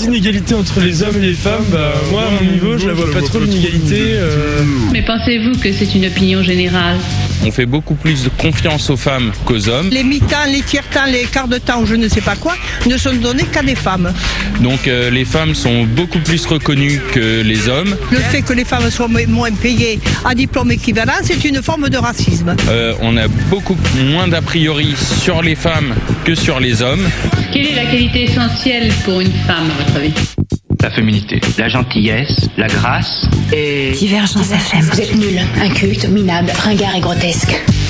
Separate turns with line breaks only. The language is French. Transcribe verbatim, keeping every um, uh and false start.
d'inégalité entre les hommes et les femmes, bah, moi à mon niveau je la vois pas trop l'inégalité. Euh...
Mais pensez-vous que c'est une opinion générale ?
On fait beaucoup plus de confiance aux femmes qu'aux hommes.
Les mi-temps, les tiers-temps, les quarts de temps, je ne sais pas quoi, ne sont donnés qu'à des femmes.
Donc euh, les femmes sont beaucoup plus reconnues que les hommes.
Le fait que les femmes soient moins payées à diplôme équivalent, c'est une forme de racisme.
Euh, on a beaucoup moins d'a priori sur les femmes que sur les hommes.
Quelle est la qualité essentielle pour une femme, à votre avis ?
La féminité, la gentillesse, la grâce et...
Divergence F M.
Vous êtes nul, inculte, minable, ringard et grotesque.